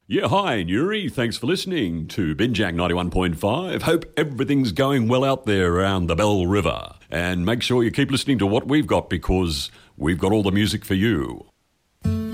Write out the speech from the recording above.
Yeah, hi, Nuri. Thanks for listening to Binjak 91.5. Hope everything's going well out there around the Bell River. And make sure you keep listening to what we've got because we've got all the music for you.